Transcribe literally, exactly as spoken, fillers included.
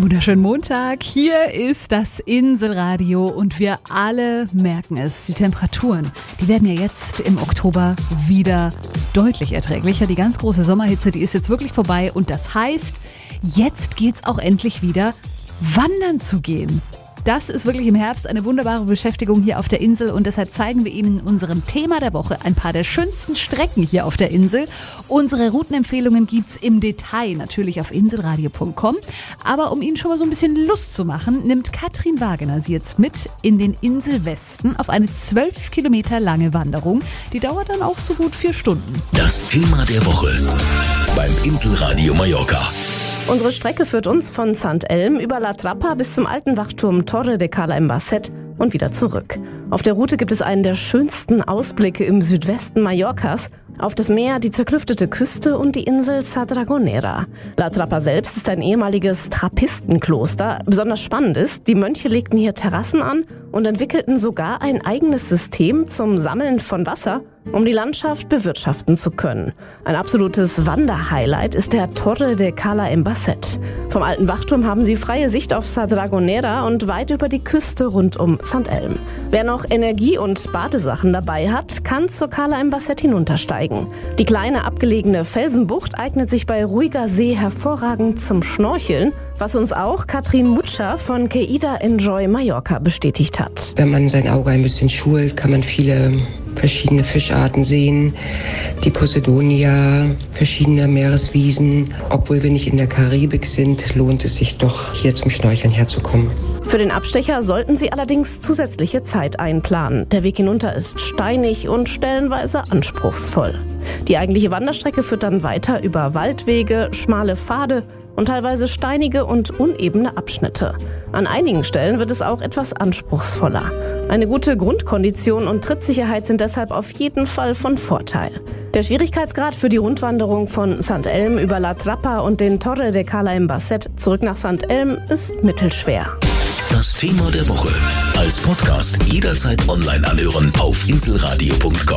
Wunderschönen Montag, hier ist das Inselradio und wir alle merken es, die Temperaturen, die werden ja jetzt im Oktober wieder deutlich erträglicher. Die ganz große Sommerhitze, die ist jetzt wirklich vorbei und das heißt, jetzt geht's auch endlich wieder wandern zu gehen. Das ist wirklich im Herbst eine wunderbare Beschäftigung hier auf der Insel und deshalb zeigen wir Ihnen in unserem Thema der Woche ein paar der schönsten Strecken hier auf der Insel. Unsere Routenempfehlungen gibt's im Detail natürlich auf inselradio punkt com. Aber um Ihnen schon mal so ein bisschen Lust zu machen, nimmt Katrin Wagener Sie jetzt mit in den Inselwesten auf eine zwölf Kilometer lange Wanderung. Die dauert dann auch so gut vier Stunden. Das Thema der Woche beim Inselradio Mallorca. Unsere Strecke führt uns von Sankt Elm über La Trapa bis zum alten Wachturm Torre de Cala Embasset und wieder zurück. Auf der Route gibt es einen der schönsten Ausblicke im Südwesten Mallorcas auf das Meer, die zerklüftete Küste und die Insel Sa Dragonera. La Trapa selbst ist ein ehemaliges Trappistenkloster. Besonders spannend ist, die Mönche legten hier Terrassen an und entwickelten sogar ein eigenes System zum Sammeln von Wasser, um die Landschaft bewirtschaften zu können. Ein absolutes Wanderhighlight ist der Torre de Cala Embasset. Vom alten Wachturm haben Sie freie Sicht auf Sa Dragonera und weit über die Küste rund um Sankt Elm. Wer noch Energie und Badesachen dabei hat, kann zur Cala Embasset hinuntersteigen. Die kleine abgelegene Felsenbucht eignet sich bei ruhiger See hervorragend zum Schnorcheln, was uns auch Katrin Mutscher von Keida Enjoy Mallorca bestätigt hat. Wenn man sein Auge ein bisschen schult, kann man viele verschiedene Fischarten sehen, die Posidonia, verschiedene Meereswiesen. Obwohl wir nicht in der Karibik sind, lohnt es sich doch, hier zum Schnorcheln herzukommen. Für den Abstecher sollten Sie allerdings zusätzliche Zeit einplanen. Der Weg hinunter ist steinig und stellenweise anspruchsvoll. Die eigentliche Wanderstrecke führt dann weiter über Waldwege, schmale Pfade und teilweise steinige und unebene Abschnitte. An einigen Stellen wird es auch etwas anspruchsvoller. Eine gute Grundkondition und Trittsicherheit sind deshalb auf jeden Fall von Vorteil. Der Schwierigkeitsgrad für die Rundwanderung von Sankt Elm über La Trapa und den Torre de Cala Embasset zurück nach Sankt Elm ist mittelschwer. Das Thema der Woche als Podcast jederzeit online anhören auf inselradio punkt com.